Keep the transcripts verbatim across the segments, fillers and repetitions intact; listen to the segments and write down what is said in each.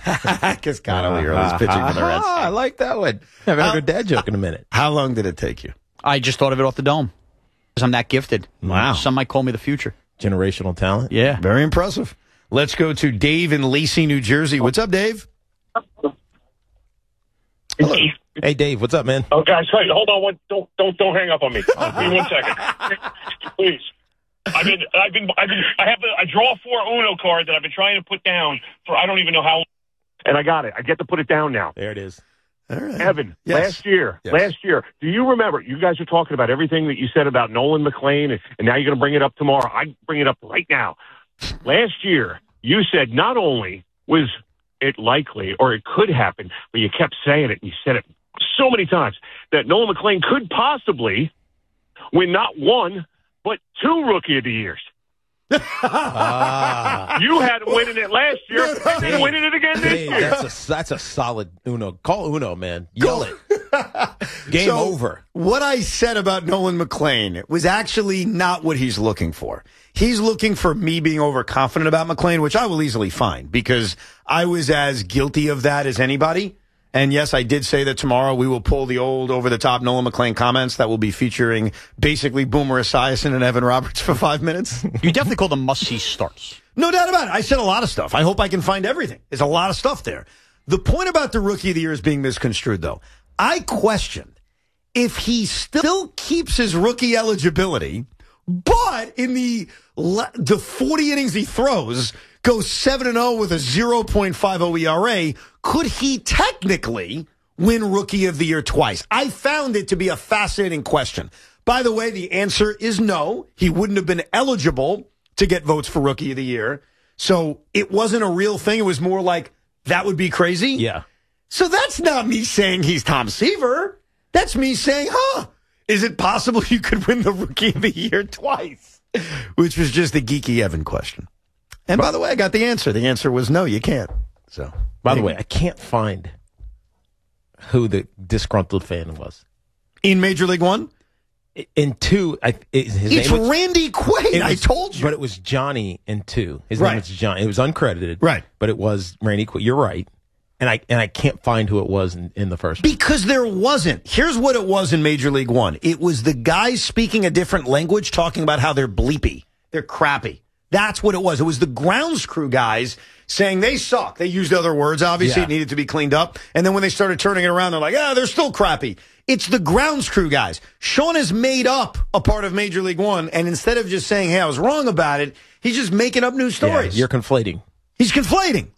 Because Connor Lear was pitching for the Reds. I like that one. I haven't heard a dad joke in a minute. How long did it take you? I just thought of it off the dome. Because I'm that gifted. Wow. Some might call me the future. Generational talent. Yeah. Very impressive. Let's go to Dave in Lacey, New Jersey. What's up, Dave? Hello. Hey, Dave. What's up, man? Oh, guys, wait, hold on one. Don't, don't, don't hang up on me. Give me one second, please. I've been, I've been, I've been, I have a, a draw four Uno card that I've been trying to put down for I don't even know how long. And I got it. I get to put it down now. There it is. All right. Evan, Yes. last year, Yes. last year, do you remember? You guys are talking about everything that you said about Nolan McLean, and, and now you're going to bring it up tomorrow. I bring it up right now. Last year, you said not only was it likely or it could happen, but you kept saying it, and you said it so many times, that Nolan McLean could possibly win not one, but two Rookie of the Years. Ah. You had him winning it last year, and then winning it again this Dave, year. that's a, that's a solid Uno. Call Uno, man. Yell it. Game So, over. What I said about Nolan McLean was actually not what he's looking for. He's looking for me being overconfident about McLean, which I will easily find because I was as guilty of that as anybody. And yes, I did say that tomorrow we will pull the old over-the-top Nolan McLean comments that will be featuring basically Boomer Esiason and Evan Roberts for five minutes. You definitely call them must-see starts. No doubt about it. I said a lot of stuff. I hope I can find everything. There's a lot of stuff there. The point about the Rookie of the Year is being misconstrued, though. I questioned if he still keeps his rookie eligibility, but in the the forty innings he throws, goes seven and oh with a oh point five oh E R A, could he technically win Rookie of the Year twice? I found it to be a fascinating question. By the way, the answer is no. He wouldn't have been eligible to get votes for Rookie of the Year. So it wasn't a real thing. It was more like, that would be crazy. Yeah. So that's not me saying he's Tom Seaver. That's me saying, huh, is it possible you could win the Rookie of the Year twice? Which was just a geeky Evan question. And by the way, I got the answer. The answer was no, you can't. So, By the way, I can't find who the disgruntled fan was. in Major League One, In two, I, it, his it's name was, Randy Quaid. it I was- told you. But it was Johnny in two. His Right. name was John. It was uncredited. Right. But it was Randy Quaid. You're right. And I and I can't find who it was in, in the first one. Because there wasn't. Here's what it was in Major League One. It was the guys speaking a different language talking about how they're bleepy. They're crappy. That's what it was. It was the grounds crew guys saying they suck. They used other words. Obviously, Yeah. it needed to be cleaned up. And then when they started turning it around, they're like, ah, they're still crappy. It's the grounds crew guys. Sean has made up a part of Major League One. And instead of just saying, hey, I was wrong about it, he's just making up new Yeah, stories. you're conflating. He's conflating.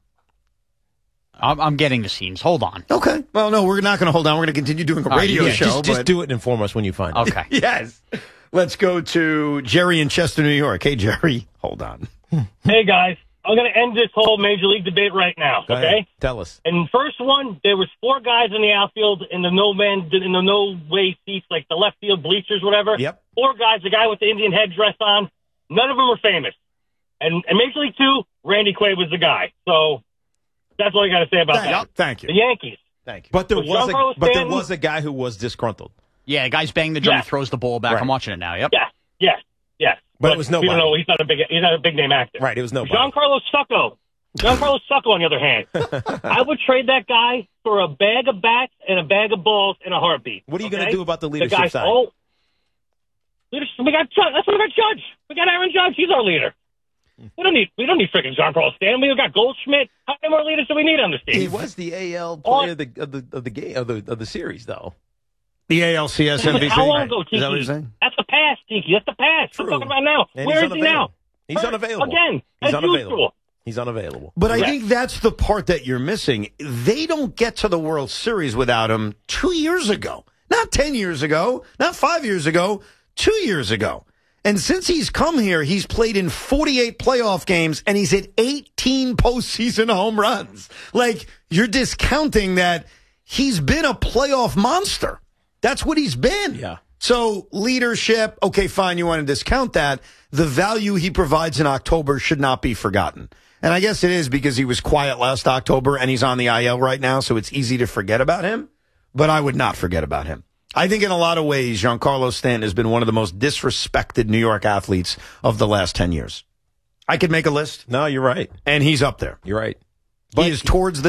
I'm, I'm getting the scenes. Hold on. Okay. Well, no, we're not going to hold on. We're going to continue doing a All right, radio yeah, show. Just, just but- do it and inform us when you find it. Okay. Yes. Let's go to Jerry in Chester, New York. Hey, Jerry. Hold on. Hey, guys. I'm going to end this whole Major League debate right now, Go okay? ahead. Tell us. In the first one, there was four guys in the outfield in the no man, in the no way seats, like the left field bleachers, whatever. Yep. Four guys, the guy with the Indian headdress on. None of them were famous. And, and Major League Two, Randy Quaid was the guy. So that's all I got to say about Thank, that. thank you. The Yankees. Thank you. But there Was was a, Giancarlo but there Stanton- was a guy who was disgruntled. Yeah, the guy's banging the drum, Yeah. throws the ball back. Right. I'm watching it now. Yep. Yes, yes, yes. But it was we don't nobody. know. He's not a big. He's not a big name actor. Right, it was nobody. Giancarlo Stucco. Giancarlo Stucco, on the other hand, I would trade that guy for a bag of bats and a bag of balls in a heartbeat. What are you okay? going to do about the The leadership guy's side? all leadership. We got Judge. That's what we got. Judge. We got Aaron Judge. He's our leader. We don't need. We don't need freaking Giancarlo Stanton. We got Goldschmidt. How many more leaders do we need on this He team? was the A L All- player of the of the of the game of the of the series, though. The A L C S M V P. How long ago, Tiki? Is that what you're saying? That's the past, Tiki. That's the past. True. We're talking about now. And Where he's is he now? unavailable. He's Hurt unavailable. again. He's as unavailable. usual. He's unavailable. But I Correct. think that's the part that you're missing. They don't get to the World Series without him two years ago. Not ten years ago. Not five years ago. Two years ago. And since he's come here, he's played in forty-eight playoff games and he's hit eighteen postseason home runs. Like, you're discounting that he's been a playoff monster. That's what he's been. Yeah. So leadership, okay, fine, you want to discount that. The value he provides in October should not be forgotten. And I guess it is because he was quiet last October and he's on the I L right now, so it's easy to forget about him. But I would not forget about him. I think in a lot of ways, Giancarlo Stanton has been one of the most disrespected New York athletes of the last ten years. I could make a list, No, you're right. and he's up there. You're right. He is towards the